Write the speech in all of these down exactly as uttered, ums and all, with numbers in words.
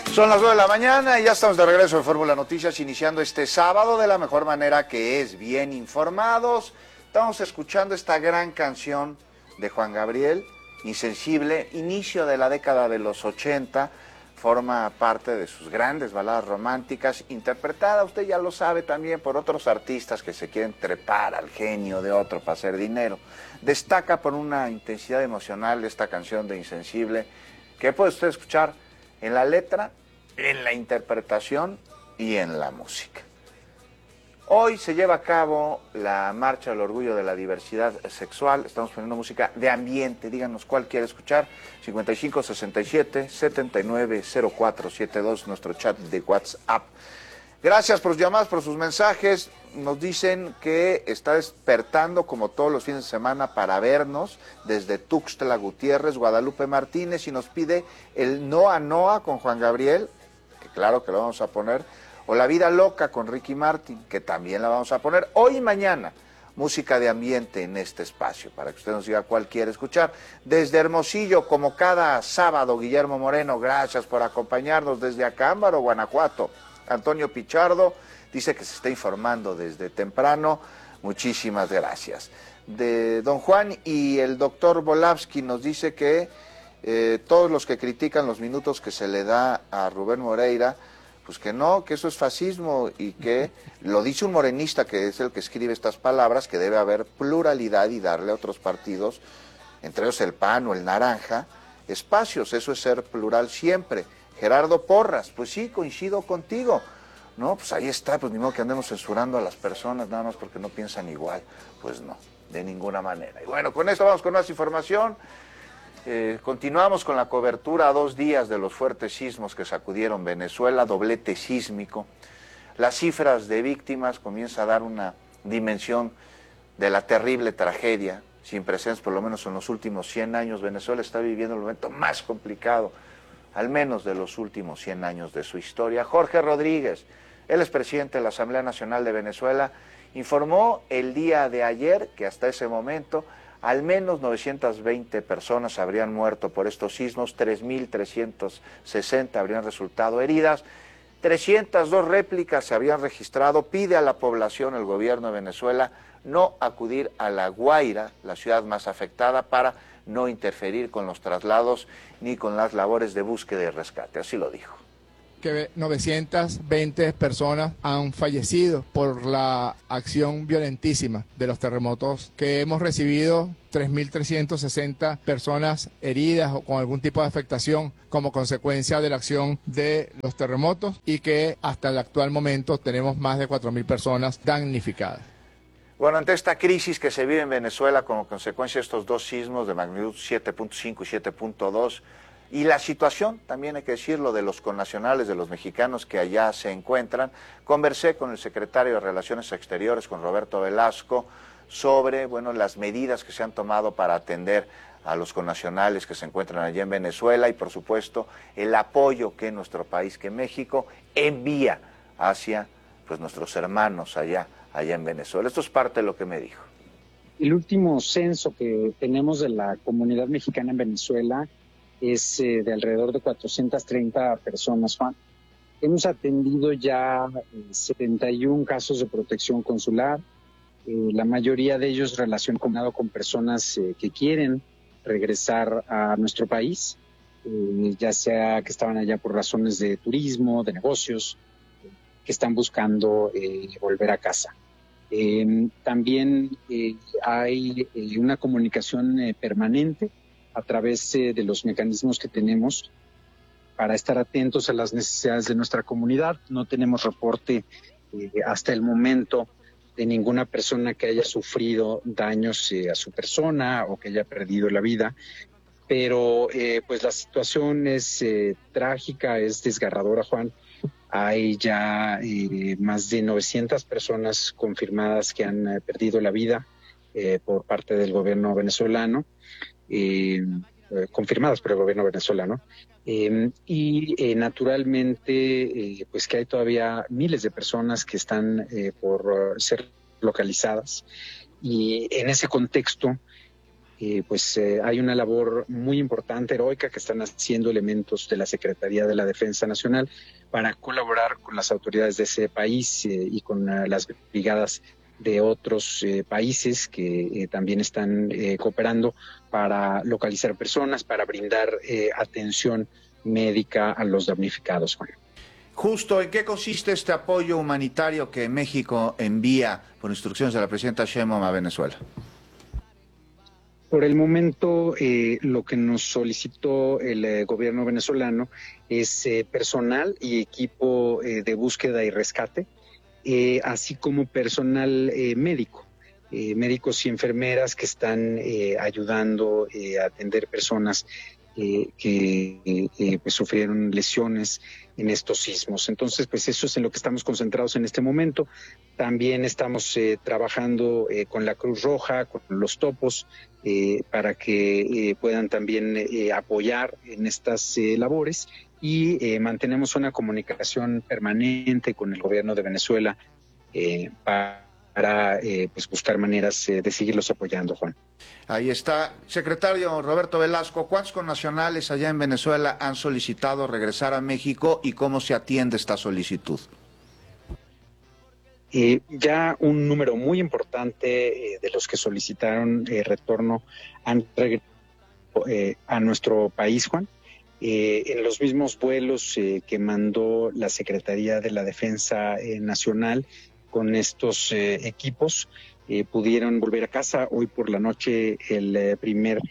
Son las nueve de la mañana y ya estamos de regreso en Fórmula Noticias, iniciando este sábado de la mejor manera, que es bien informados. Estamos escuchando esta gran canción de Juan Gabriel, Insensible, inicio de la década de los ochenta, forma parte de sus grandes baladas románticas, interpretada, usted ya lo sabe, también por otros artistas que se quieren trepar al genio de otro para hacer dinero. Destaca por una intensidad emocional esta canción de Insensible, que puede usted escuchar en la letra, en la interpretación y en la música. Hoy se lleva a cabo la Marcha del Orgullo de la Diversidad Sexual. Estamos poniendo música de ambiente. Díganos cuál quiere escuchar. cincuenta y cinco sesenta y siete setenta y nueve cero cuatro setenta y dos, nuestro chat de WhatsApp. Gracias por sus llamadas, por sus mensajes. Nos dicen que está despertando como todos los fines de semana para vernos desde Tuxtla Gutiérrez, Guadalupe Martínez, y nos pide el Noa Noa con Juan Gabriel, que claro que lo vamos a poner, o La Vida Loca con Ricky Martin, que también la vamos a poner hoy y mañana. Música de ambiente en este espacio, para que usted nos diga cuál quiere escuchar. Desde Hermosillo, como cada sábado, Guillermo Moreno, gracias por acompañarnos. Desde Acámbaro, Guanajuato, Antonio Pichardo dice que se está informando desde temprano. Muchísimas gracias. De Don Juan y el doctor Volavsky nos dice que eh, todos los que critican los minutos que se le da a Rubén Moreira, pues que no, que eso es fascismo, y que lo dice un morenista que es el que escribe estas palabras, que debe haber pluralidad y darle a otros partidos, entre ellos el P A N o el Naranja, espacios. Eso es ser plural siempre. Gerardo Porras, pues sí, coincido contigo. No, pues ahí está, pues ni modo que andemos censurando a las personas nada más porque no piensan igual. Pues no, de ninguna manera. Y bueno, con esto vamos con más información. Eh, continuamos con la cobertura a dos días de los fuertes sismos que sacudieron Venezuela, doblete sísmico. Las cifras de víctimas comienzan a dar una dimensión de la terrible tragedia, sin precedentes por lo menos en los últimos cien años. Venezuela está viviendo el momento más complicado, al menos de los últimos cien años de su historia. Jorge Rodríguez, él es presidente de la Asamblea Nacional de Venezuela, informó el día de ayer que hasta ese momento al menos novecientas veinte personas habrían muerto por estos sismos, tres mil trescientas sesenta habrían resultado heridas, trescientas dos réplicas se habían registrado. Pide a la población, el gobierno de Venezuela, no acudir a La Guaira, la ciudad más afectada, para no interferir con los traslados ni con las labores de búsqueda y rescate. Así lo dijo. Que novecientas veinte personas han fallecido por la acción violentísima de los terremotos, que hemos recibido tres mil trescientas sesenta personas heridas o con algún tipo de afectación como consecuencia de la acción de los terremotos, y que hasta el actual momento tenemos más de cuatro mil personas damnificadas. Bueno, ante esta crisis que se vive en Venezuela como consecuencia de estos dos sismos de magnitud siete punto cinco y siete punto dos, y la situación, también hay que decirlo, de los connacionales, de los mexicanos que allá se encuentran, conversé con el secretario de Relaciones Exteriores, con Roberto Velasco, sobre, bueno, las medidas que se han tomado para atender a los connacionales que se encuentran allá en Venezuela, y por supuesto el apoyo que nuestro país, que México, envía hacia pues nuestros hermanos allá, allá en Venezuela. Esto es parte de lo que me dijo. El último censo que tenemos de la comunidad mexicana en Venezuela es eh, de alrededor de cuatrocientas treinta personas, Juan. Hemos atendido ya eh, setenta y uno casos de protección consular, eh, la mayoría de ellos relacionados con personas eh, que quieren regresar a nuestro país, eh, ya sea que estaban allá por razones de turismo, de negocios, eh, que están buscando eh, volver a casa. Eh, también eh, hay eh, una comunicación eh, permanente a través eh, de los mecanismos que tenemos para estar atentos a las necesidades de nuestra comunidad. No tenemos reporte eh, hasta el momento de ninguna persona que haya sufrido daños eh, a su persona o que haya perdido la vida, pero eh, pues la situación es eh, trágica, es desgarradora, Juan. Hay ya eh, más de novecientas personas confirmadas que han eh, perdido la vida eh, por parte del gobierno venezolano. Eh, eh, confirmadas por el gobierno venezolano, eh, y eh, naturalmente eh, pues que hay todavía miles de personas que están eh, por uh, ser localizadas, y en ese contexto eh, pues eh, hay una labor muy importante, heroica, que están haciendo elementos de la Secretaría de la Defensa Nacional para colaborar con las autoridades de ese país eh, y con uh, las brigadas de otros eh, países que eh, también están eh, cooperando para localizar personas, para brindar eh, atención médica a los damnificados, Juan. Justo, ¿en qué consiste este apoyo humanitario que México envía por instrucciones de la presidenta Sheinbaum a Venezuela? Por el momento, eh, lo que nos solicitó el eh, gobierno venezolano es eh, personal y equipo eh, de búsqueda y rescate, eh, así como personal eh, médico, eh, médicos y enfermeras que están eh, ayudando eh, a atender personas eh, que eh, pues, sufrieron lesiones en estos sismos. Entonces, pues eso es en lo que estamos concentrados en este momento. También estamos eh, trabajando eh, con la Cruz Roja, con los topos, eh, para que eh, puedan también eh, apoyar en estas eh, labores y eh, mantenemos una comunicación permanente con el gobierno de Venezuela eh, para, para eh, pues buscar maneras eh, de seguirlos apoyando, Juan. Ahí está. Secretario Roberto Velasco, ¿cuántos connacionales allá en Venezuela han solicitado regresar a México y cómo se atiende esta solicitud? Eh, ya un número muy importante eh, de los que solicitaron eh, retorno han regresado eh, a nuestro país, Juan. Eh, en los mismos vuelos eh, que mandó la Secretaría de la Defensa eh, Nacional con estos eh, equipos, eh, pudieron volver a casa. Hoy por la noche el eh, primer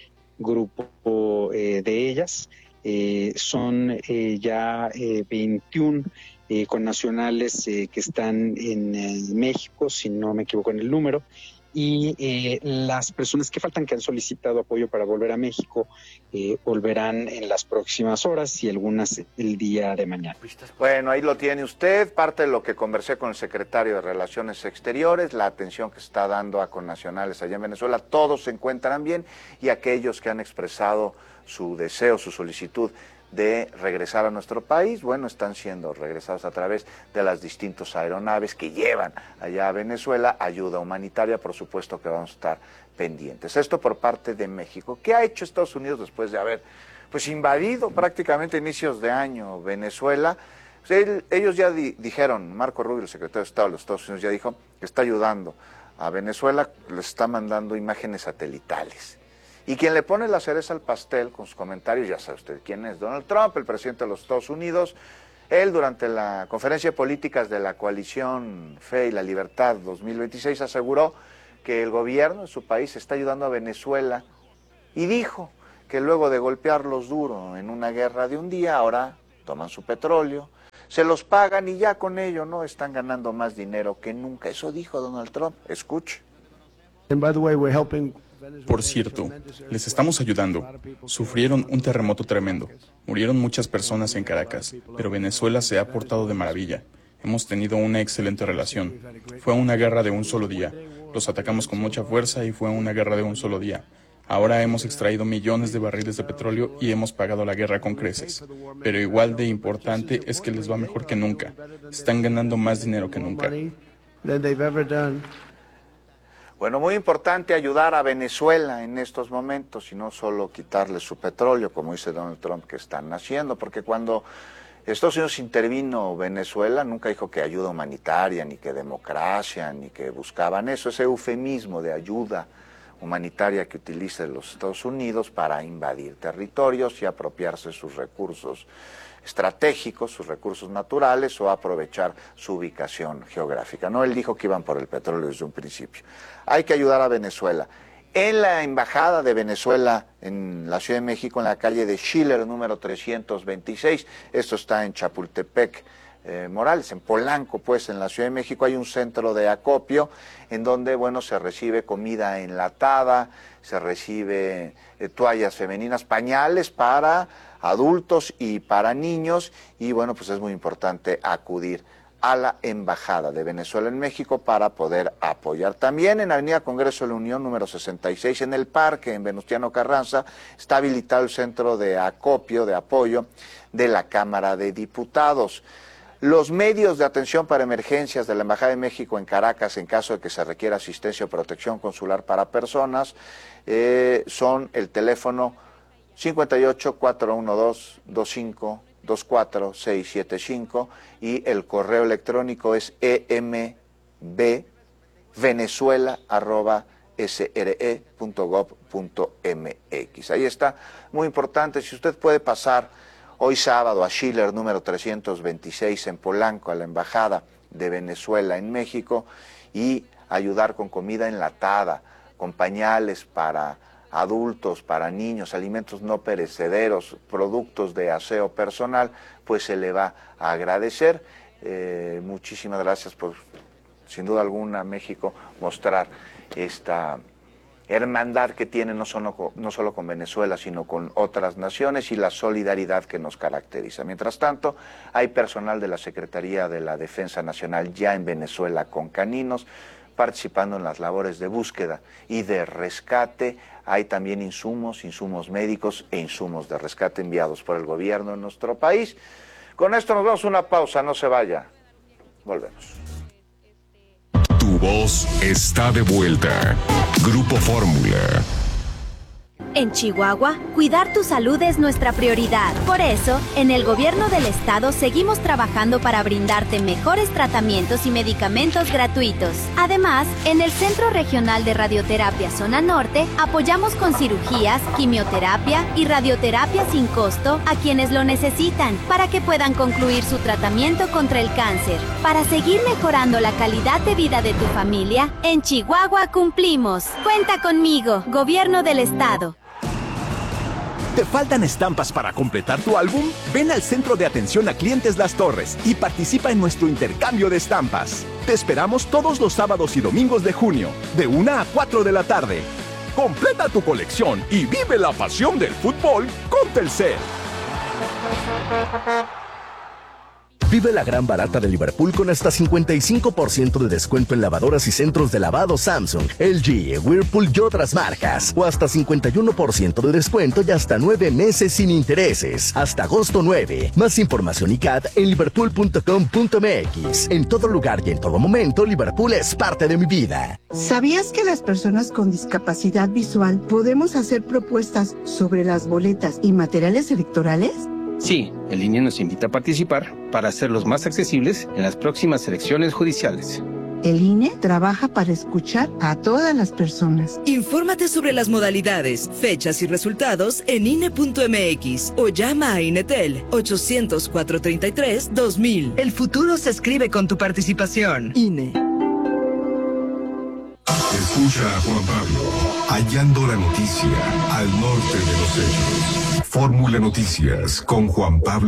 grupo eh, de ellas. Eh, son eh, ya eh, veintiún eh, connacionales eh, que están en eh, México, si no me equivoco en el número, y eh, las personas que faltan, que han solicitado apoyo para volver a México, eh, volverán en las próximas horas y algunas el día de mañana. Bueno, ahí lo tiene usted, parte de lo que conversé con el secretario de Relaciones Exteriores, la atención que está dando a connacionales allá en Venezuela, todos se encuentran bien y aquellos que han expresado su deseo, su solicitud de regresar a nuestro país, bueno, están siendo regresados a través de las distintas aeronaves que llevan allá a Venezuela ayuda humanitaria, por supuesto que vamos a estar pendientes. Esto por parte de México. ¿Qué ha hecho Estados Unidos después de haber pues invadido prácticamente a inicios de año Venezuela? Pues él, ellos ya di, dijeron, Marco Rubio, el secretario de Estado de los Estados Unidos, ya dijo que está ayudando a Venezuela, les está mandando imágenes satelitales. Y quien le pone la cereza al pastel con sus comentarios, ya sabe usted quién es, Donald Trump, el presidente de los Estados Unidos. Él, durante la conferencia de políticas de la coalición Fe y la Libertad dos mil veintiséis, aseguró que el gobierno de su país está ayudando a Venezuela y dijo que luego de golpearlos duro en una guerra de un día, ahora toman su petróleo, se los pagan y ya con ello no están ganando más dinero que nunca. Eso dijo Donald Trump. Escuche. And by the way, we're helping. Por cierto, les estamos ayudando. Sufrieron un terremoto tremendo. Murieron muchas personas en Caracas, pero Venezuela se ha portado de maravilla. Hemos tenido una excelente relación. Fue una guerra de un solo día. Los atacamos con mucha fuerza y fue una guerra de un solo día. Ahora hemos extraído millones de barriles de petróleo y hemos pagado la guerra con creces. Pero igual de importante es que les va mejor que nunca. Están ganando más dinero que nunca. Bueno, muy importante ayudar a Venezuela en estos momentos y no solo quitarle su petróleo, como dice Donald Trump que están haciendo, porque cuando Estados Unidos intervino Venezuela, nunca dijo que ayuda humanitaria, ni que democracia, ni que buscaban eso, ese eufemismo de ayuda humanitaria que utiliza los Estados Unidos para invadir territorios y apropiarse sus recursos estratégicos, sus recursos naturales o aprovechar su ubicación geográfica. No, él dijo que iban por el petróleo desde un principio. Hay que ayudar a Venezuela. En la embajada de Venezuela en la Ciudad de México, en la calle de Schiller, número trescientos veintiséis, esto está en Chapultepec, eh, Morales, en Polanco, pues, en la Ciudad de México, hay un centro de acopio en donde, bueno, se recibe comida enlatada, se recibe eh, toallas femeninas, pañales para adultos y para niños, y bueno, pues es muy importante acudir a la Embajada de Venezuela en México para poder apoyar. También en Avenida Congreso de la Unión, número sesenta y seis, en el Parque, en Venustiano Carranza, está habilitado el centro de acopio, de apoyo de la Cámara de Diputados. Los medios de atención para emergencias de la Embajada de México en Caracas, en caso de que se requiera asistencia o protección consular para personas, eh, son el teléfono cincuenta y ocho, cuatrocientos doce, veinticinco, veinticuatro, seiscientos setenta y cinco y el correo electrónico es embvenezuela arroba s r e punto gov punto m x. Ahí está, muy importante, si usted puede pasar hoy sábado a Schiller número trescientos veintiséis en Polanco, a la Embajada de Venezuela en México, y ayudar con comida enlatada, con pañales para adultos, para niños, alimentos no perecederos, productos de aseo personal, pues se le va a agradecer. Eh, muchísimas gracias por, sin duda alguna, México, mostrar esta hermandad que tiene no solo, no solo con Venezuela, sino con otras naciones y la solidaridad que nos caracteriza. Mientras tanto, hay personal de la Secretaría de la Defensa Nacional ya en Venezuela con caninos, participando en las labores de búsqueda y de rescate. Hay también insumos, insumos médicos e insumos de rescate enviados por el gobierno en nuestro país. Con esto nos vamos a una pausa, no se vaya. Volvemos. Tu voz está de vuelta. Grupo Fórmula. En Chihuahua, cuidar tu salud es nuestra prioridad. Por eso, en el gobierno del estado seguimos trabajando para brindarte mejores tratamientos y medicamentos gratuitos. Además, en el Centro Regional de Radioterapia Zona Norte, apoyamos con cirugías, quimioterapia y radioterapia sin costo a quienes lo necesitan para que puedan concluir su tratamiento contra el cáncer. Para seguir mejorando la calidad de vida de tu familia, en Chihuahua cumplimos. Cuenta conmigo, Gobierno del Estado. ¿Te faltan estampas para completar tu álbum? Ven al Centro de Atención a Clientes Las Torres y participa en nuestro intercambio de estampas. Te esperamos todos los sábados y domingos de junio, de una a cuatro de la tarde. Completa tu colección y vive la pasión del fútbol con Telcel. Vive la gran barata de Liverpool con hasta cincuenta y cinco por ciento de descuento en lavadoras y centros de lavado Samsung, L G, Whirlpool y otras marcas. O hasta cincuenta y uno por ciento de descuento y hasta nueve meses sin intereses. Hasta agosto nueve. Más información y C A T en liverpool punto com punto m x. En todo lugar y en todo momento, Liverpool es parte de mi vida. ¿Sabías que las personas con discapacidad visual podemos hacer propuestas sobre las boletas y materiales electorales? Sí, el I N E nos invita a participar para hacerlos más accesibles en las próximas elecciones judiciales. El I N E trabaja para escuchar a todas las personas. Infórmate sobre las modalidades, fechas y resultados en I N E punto m x o llama a INETEL ochocientos, cuatrocientos treinta y tres, dos mil. El futuro se escribe con tu participación. I N E. Escucha a Juan Pablo, hallando la noticia al norte de los hechos. Fórmula Noticias con Juan Pablo.